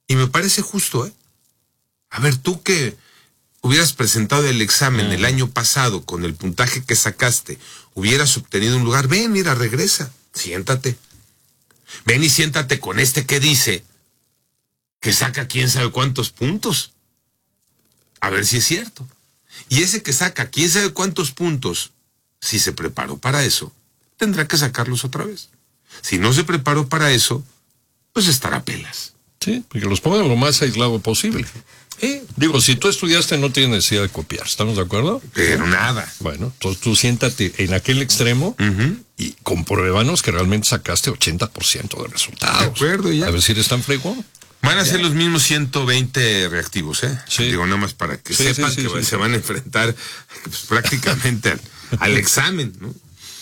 Y me parece justo, ¿eh? A ver, tú que hubieras presentado el examen el año pasado con el puntaje que sacaste, hubieras obtenido un lugar, ven, mira, regresa, siéntate. Ven y siéntate con este que dice que saca quién sabe cuántos puntos. A ver si es cierto. Y ese que saca quién sabe cuántos puntos, si se preparó para eso, tendrá que sacarlos otra vez. Si no se preparó para eso, pues estará pelas. Sí, porque los pongan lo más aislado posible. Digo, si tú estudiaste no tienes necesidad de copiar, ¿estamos de acuerdo? Pero nada. Bueno, entonces tú siéntate en aquel extremo y compruébanos que realmente sacaste 80% de resultados. De acuerdo, ya. A ver si eres tan fregón. Van a ser los mismos 120 reactivos, ¿eh? Sí. Digo, nada más para que sepan que se van a enfrentar pues, prácticamente al examen, ¿no?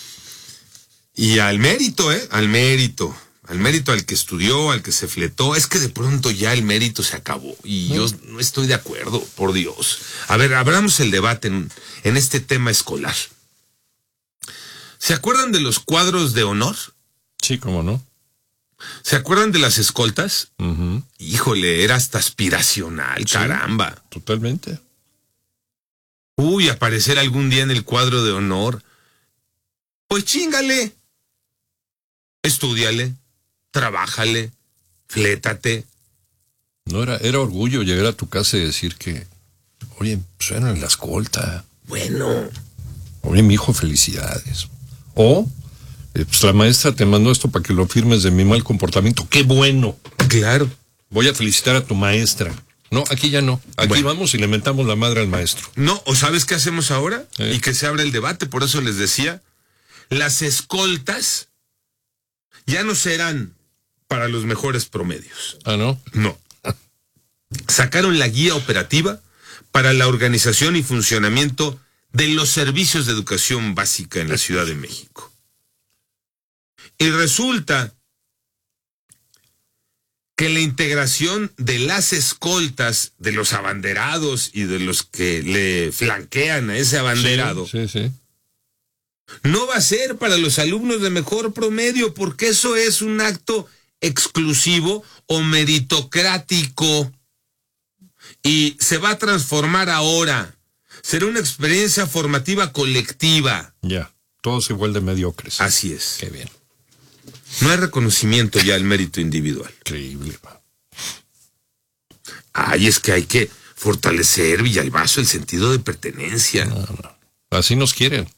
Y al mérito, ¿eh? Al mérito al que estudió, al que se fletó. Es que de pronto ya el mérito se acabó y yo no estoy de acuerdo, por Dios. A ver, abramos el debate en este tema escolar. ¿Se acuerdan de los cuadros de honor? Sí, cómo no. ¿Se acuerdan de las escoltas? Uh-huh. Híjole, era hasta aspiracional, sí, caramba. Totalmente. Uy, aparecer algún día en el cuadro de honor. Pues chíngale. Estúdiale. Trabájale. Flétate. No, era orgullo llegar a tu casa y decir que, oye, pues era en la escolta. Bueno. Oye, mi hijo, felicidades. O, pues la maestra te mandó esto para que lo firmes de mi mal comportamiento. ¡Qué bueno! Claro. Voy a felicitar a tu maestra. No, aquí ya no. Aquí vamos y le mentamos la madre al maestro. No, ¿o sabes qué hacemos ahora? Y que se abre el debate, por eso les decía, las escoltas ya no serán para los mejores promedios. ¿Ah, no? No. Sacaron la guía operativa para la organización y funcionamiento de los servicios de educación básica en la Ciudad de México. Y resulta que la integración de las escoltas, de los abanderados y de los que le flanquean a ese abanderado, sí. No va a ser para los alumnos de mejor promedio, porque eso es un acto exclusivo o meritocrático. Y se va a transformar ahora. Será una experiencia formativa colectiva. Ya, todos igual de mediocres. Así es. Qué bien. No hay reconocimiento ya al mérito individual. Increíble. Ay, es que hay que fortalecer, Villalbazo, el sentido de pertenencia. No. Así nos quieren.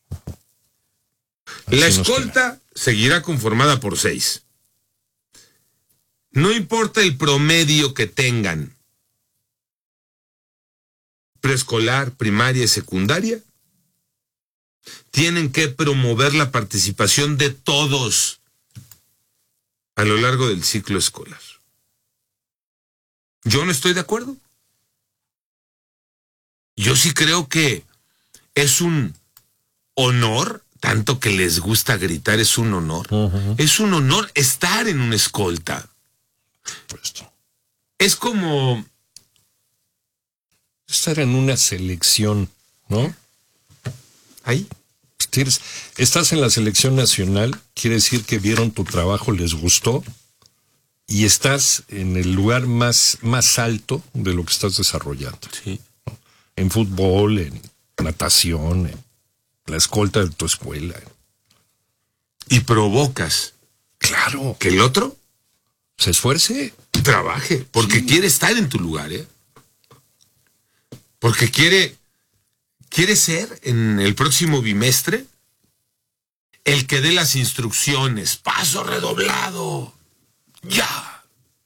La escolta seguirá conformada por 6. No importa el promedio que tengan. Preescolar, primaria y secundaria. Tienen que promover la participación de todos a lo largo del ciclo escolar. Yo no estoy de acuerdo. Yo sí creo que es un honor, tanto que les gusta gritar, es un honor. Uh-huh. Es un honor estar en una escolta. Es como estar en una selección, ¿no? Ahí. Estás en la selección nacional, quiere decir que vieron tu trabajo, les gustó, y estás en el lugar más alto de lo que estás desarrollando. Sí. ¿No? En fútbol, en natación, en la escolta de tu escuela. Y provocas. Claro. Que el otro se esfuerce. Trabaje, porque quiere estar en tu lugar, ¿eh? Porque quiere ser en el próximo bimestre el que dé las instrucciones. Paso redoblado. Ya.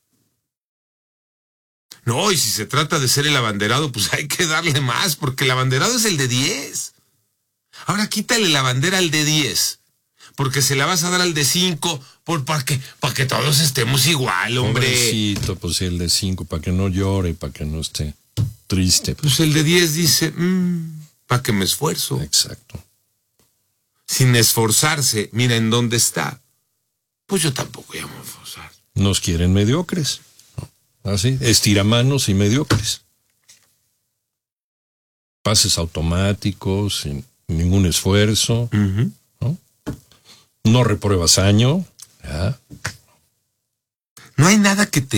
No, y si se trata de ser el abanderado, pues hay que darle más, porque el abanderado es el de 10. Ahora quítale la bandera al de 10, porque se la vas a dar al de 5, para que todos estemos igual, hombre. Pobrecito, pues el de 5, para que no llore, para que no esté triste. Pues el de 10 dice, para que me esfuerzo. Exacto. Sin esforzarse, mira en dónde está. Pues yo tampoco voy a esforzar. Nos quieren mediocres. Así, estiramanos y mediocres. Pases automáticos, sin ningún esfuerzo. Uh-huh. No repruebas año. ¿Ya? No hay nada que te